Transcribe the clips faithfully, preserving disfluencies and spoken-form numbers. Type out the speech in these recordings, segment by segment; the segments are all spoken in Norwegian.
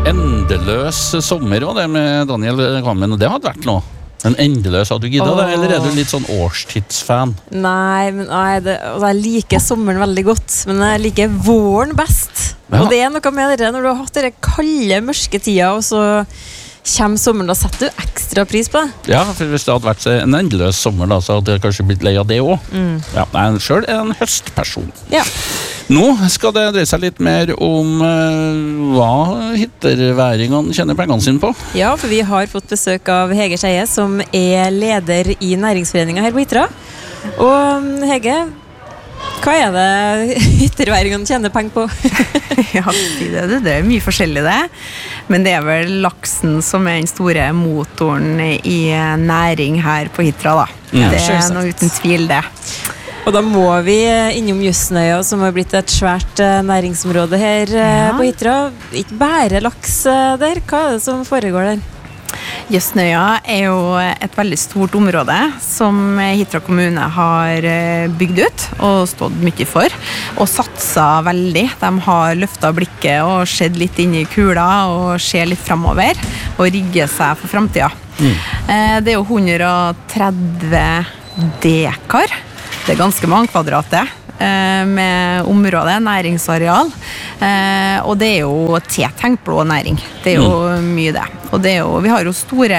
Endeløs sommer var det med Daniel Kvammen, og det hadde vært noe. En endeløs, hadde du giddet det, eller er du litt sånn årstidsfan? Nei, men nei, det, altså, jeg liker sommeren veldig godt, men jeg liker våren best. Ja. Og det er noe med det, når du har hatt denne kalde, mørke tida, og så kommer sommeren, da setter du ekstra pris på det. Ja, for hvis det hadde vært en endeløs sommer da, så hadde jeg kanskje blitt lei av det også. Mm. Ja, jeg selv er en høstperson. Ja. Nå skal det dreie seg litt mer om uh, hva hitterværingene tjener pengene sine på. Ja, for vi har fått besøk av Hege Skeie, som er leder i næringsforeningen her på Hitra. Og Hege, hva er det hitterværingene tjener penger på? Ja, det, det, det er mye forskjellig det. Men det er vel laksen som er den store motoren i næring her på Hitra da. Mm. Det er noe uten tvil det. Og da må vi innom Jøsnøya, som har blitt et svært næringsområde her Ja. på Hitra. Ikke bare laks der, hva er det som foregår der? Jøsnøya er jo et veldig stort område som Hitra kommune har bygd ut og stått mye for, og satset veldig. De har løftet blikket og sett litt inn i kula og ser litt fremover og rigger seg for fremtiden. Mm. Det er jo hundre og tretti dekar. Det er ganske mange kvadrater med område, næringsareal, og det er jo tiltenkt blå næring. Det er jo mm. mye det. Og det er jo, vi har jo store,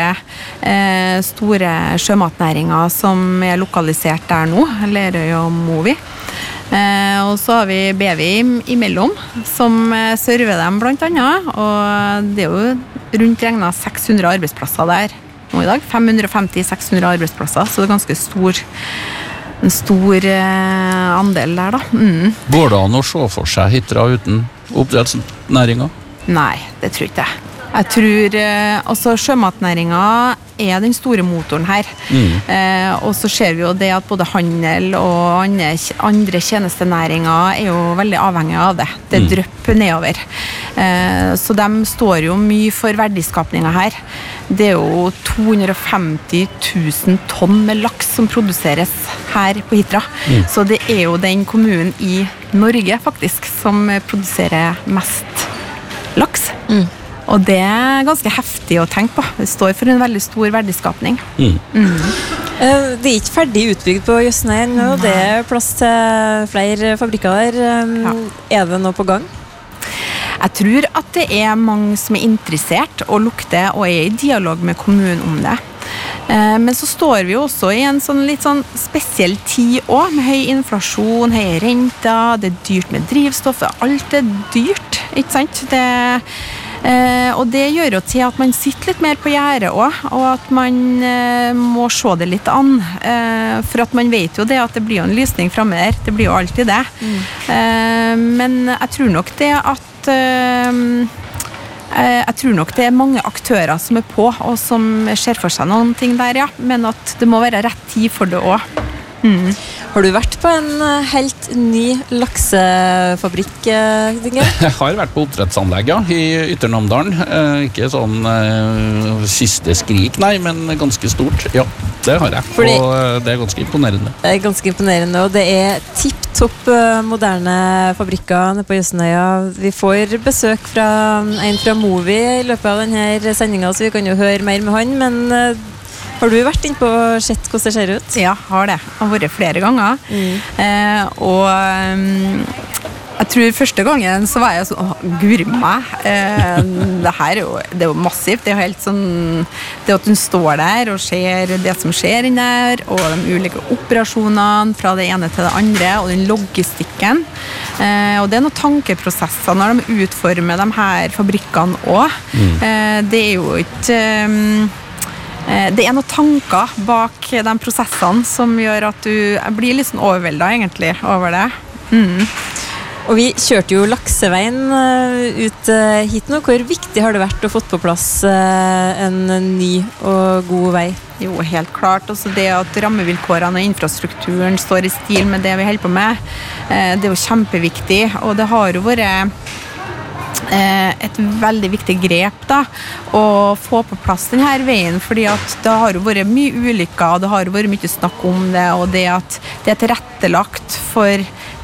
store sjømatnæringer som er lokalisert der nå, Lerøy og Movi. Og så har vi B V I imellom, som server dem blant annet, og det er jo rundt regnet seks hundre arbeidsplasser der nå i dag. fem hundre og femti til seks hundre arbeidsplasser, så det er ganske stor en stor eh, andel der da. Mm. Går det an å se for seg Hitra uten oppdrettsnæringen? Nei, det tror ikke jeg. Jeg tror, eh, altså sjømatnæringen er den store motoren her. Mm. Eh, og så ser vi jo det at både handel og andre, andre tjenestenæringer er jo veldig avhengige av det. Det mm. drypper nedover. Eh, så de står jo mye for verdiskapningen her. Det er jo to hundre og femti tusen tonn med laks som produseres her på Hitra. Mm. Så det er jo den kommunen i Norge faktisk som produserer mest laks. Mm. Og det er ganske heftig å tenke på. Det står for en veldig stor verdiskapning. Mm. Mm. Det er ikke ferdig utbygd på Jøsnøya nå. Det er plass til flere fabrikker der. Ja. Er det noe på gang? Jeg tror at det er mange som er interessert og lukter og er i dialog med kommunen om det. Men så står vi også i en sånn litt sånn spesiell tid også, med høy inflasjon, høye renter, det er dyrt med drivstoff, alt er dyrt, ikke sant? Det, eh, og det gjør jo til at man sitter litt mer på gjerdet også, og at man eh, må se det litt an, eh, for at man vet jo det at det blir jo en lysning fremme der, det blir jo alltid det. Mm. Eh, men jeg tror nok det at jeg tror nok det er mange aktører som er på og som ser for seg noen ting der, ja. Men at det må være rett tid for det også. Mm. Har du vært på en helt ny laksefabrikk, Dinge? Jeg har vært på oppdrettsanlegg, ja, i Ytternamdalen. Eh, ikke sånn eh, siste skrik, nei, men ganske stort. Ja, det har jeg. Fordi og det er ganske imponerende. Det er ganske imponerende, og det er tipp-topp moderne fabrikker nede på Jøsnøya. Vi får besøk fra en fra Movi i løpet av denne sendingen, så vi kan jo høre mer med han, men har du vært inne på og sett hvordan det ser ut? Ja, har det. Jeg har vært flere ganger. Mm. Eh, og um, jeg tror første gangen så var jeg sånn, åh, guri meg. Eh, det her er jo, det er jo massivt. Det er jo helt sånn, det at hun står der og ser det som skjer inn der, og de ulike operasjonene fra det ene til det andre, og den logistikken. Eh, og det er noen tankeprosesser når de utformer de her fabrikkene også. Mm. Eh, det er jo ikke... Um, Det er noen tanker bak de prosessene som gjør at du blir litt sånn overveldet egentlig over det. Mm. Og vi kjørte jo lakseveien ut hit nå. Hvor viktig har det vært å få på plass en ny og god vei? Jo, helt klart. Også det at rammevilkårene og infrastrukturen står i stil med det vi holder på med, det er jo kjempeviktig. Og det har jo vært et veldig viktig grep da, å få på plass denne veien, fordi at det har jo vært mye ulykker, og det har jo vært mye snakk om det, og det at det er tilrettelagt for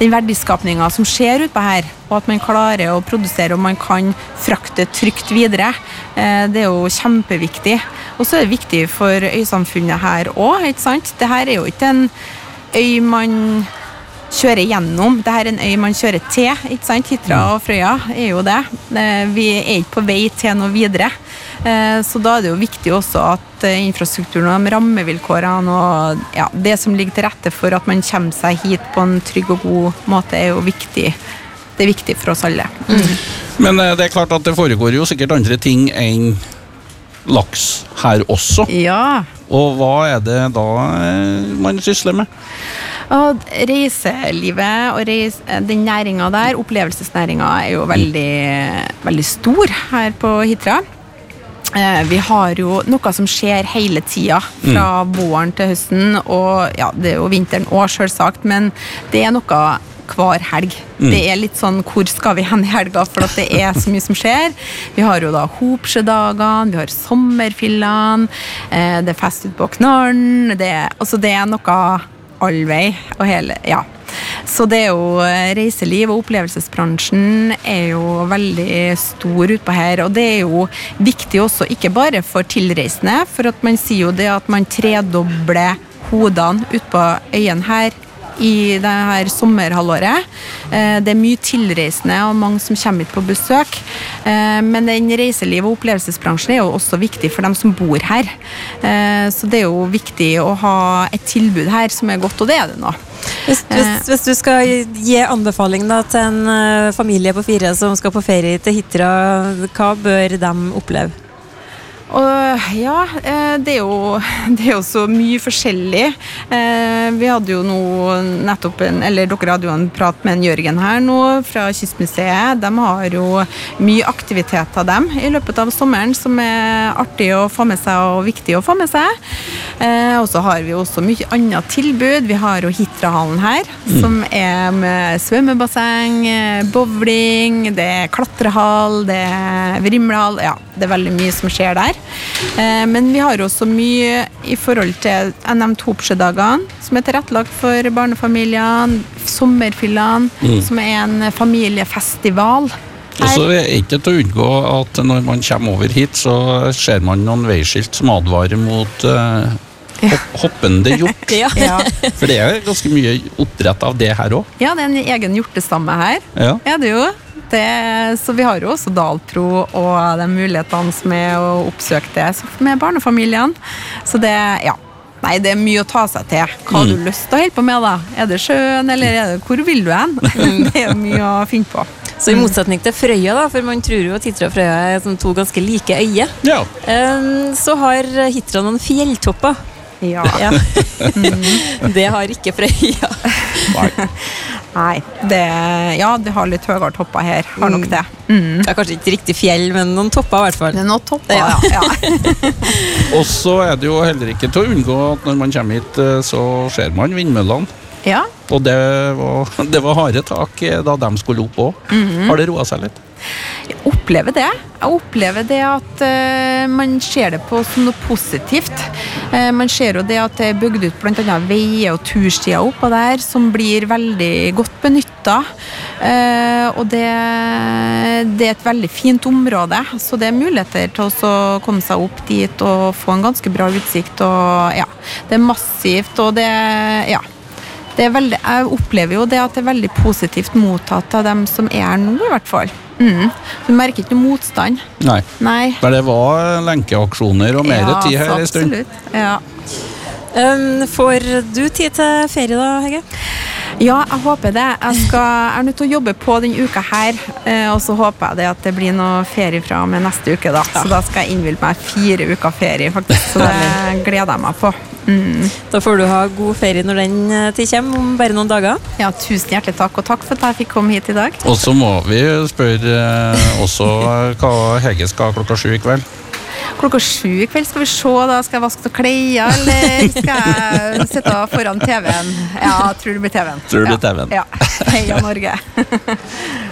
den verdiskapningen som skjer ut på her, og at man klarer å produsere og man kan frakte trygt videre. Det er jo kjempeviktig. Og så er det viktig for øysamfunnet her også, ikke sant? Det her er jo ikke en øy man kjører gjennom. Dette er en øy man kjører til, ikke sant? Hitra og Frøya er jo det. Vi er ikke på vei til noe videre. Så da er det jo viktig også at infrastrukturen og rammevilkårene og ja, det som ligger til rette for at man kommer seg hit på en trygg og god måte er jo viktig. Det er viktig for oss alle. Mm. Men det er klart at det foregår jo sikkert andre ting enn laks her også. Ja. Og hva er det da man sysler med? Og reiselivet og reis, den næringen der, opplevelsesnæringen er jo veldig, veldig stor her på Hitra. Vi har jo noe som skjer hele tida, fra mm. våren til høsten, og ja, det er jo vinteren også selvsagt, men det er noe hver helg. Mm. Det er litt sånn, hvor skal vi hen i helga, for at det er så mye som skjer. Vi har jo da Hopsjedagene, vi har sommerfillene, det er fest ut på Knarren, det, altså det er noe allvei og hele, ja. Så det er jo reiseliv og opplevelsesbransjen er jo veldig stor ut på her, og det er jo viktig også, ikke bare for tilreisende, for at man sier jo det at man tredobler hodene ut på øyen her i det her sommerhalvåret. Det er mye tilreisende og mange som kommer hit på besøk, men den reiseliv- og opplevelsesbransjen er jo også viktig for dem som bor her. Så det er jo viktig å ha et tilbud her som er godt, og det er det nå. Hvis, hvis, hvis du skal gi anbefaling da, til en familie på fire som skal på ferie til Hitra, hva bør de oppleve? Og ja, det er, jo, det er jo så mye forskjellig. Vi hadde jo nå nettopp en, eller dere hadde jo en prat med en Jørgen her nå fra Kystmuseet. De har jo mye aktivitet av dem i løpet av sommeren som er artig å få med seg og viktig å få med seg. Og så har vi også mye annet tilbud. Vi har jo Hitrahallen her, mm. som er med svømmebasseng, bowling, det er klatrehall, det er vrimlehall, ja, det er veldig mye som skjer der. Men vi har også mye i forhold til jeg nevnte Hopsjedagene, som er tilrettelagt for barnefamiliene, sommerfillene, mm. som er en familiefestival. Og så er det ikke til å unngå at når man kommer over hit, så ser man noen veiskilt som advarer mot uh, hopp, hoppende hjort. ja. For det er ganske mye oppdrett av det her også. Ja, det er en egen hjortestamme her. Ja, ja det er jo. Det, så vi har jo også Daltro og de mulighetene som er å oppsøke det med barnefamiliene. Så det, ja, nei, det er mye å ta seg til. Hva har mm. du lyst til å holde på med da? Er det sjøen, eller er det, hvor vil du hen? Det er jo mye å finne på. Så i motsetning til Frøya da, for man tror jo at Hitra og Frøya er som to ganske like øyer, ja. um, så har Hitra noen fjelltopper. Ja. ja. Mm. Det har ikke Frøya. Nei. Nei, det, ja, det har litt høyere topper her, har nok det. Mm. Det er kanskje ikke riktig fjell, men noen topper i hvert fall. Det er noen topper, ja. ja. Og så er det jo heller ikke til å unngå at når man kommer hit, så ser man vindmøllene. Ja. Og det var, det var harde tak da de skulle opp også. Mm-hmm. Har det roet seg litt? Jeg opplever det. Jeg opplever det at uh, man ser det på som noe positivt. Uh, man ser jo det at det er bygd ut blant annet veier og turstier oppå der, som blir veldig godt benyttet. Uh, og det, det er et veldig fint område, så det er muligheter til å komme seg opp dit og få en ganske bra utsikt. Og ja, det er massivt, og det, ja. Det er veldig, jeg opplever jo det at det er veldig positivt mottatt av dem som er her nå i hvert fall. Mm. Du merker ikke noe motstand. Nei. Nei. For det var lenkeaksjoner og mer ja, tid her i stund. Absolutt. Ja. Um, får du tid til ferie da, Hege? Ja, jeg håper det. Jeg, skal, jeg er nødt til å jobbe på den uka her, og så håper jeg det at det blir noe ferie fra med neste uke da. Så da skal jeg innvilge meg fire uker ferie faktisk, så det gleder jeg meg på. Mm. Da får du ha god ferie når den tid kommer, om bare noen dager. Ja, tusen hjertelig takk, og takk for at jeg fikk komme hit i dag. Og så må vi spørre også hva Hege skal klokka sju i kveld. Klokka sju i kveld skal vi se, da skal jeg vaske til klær, eller skal jeg sitte foran T V-en? Ja, tror det blir T V-en. Tror det blir T V-en. Ja, ja. Heia Norge.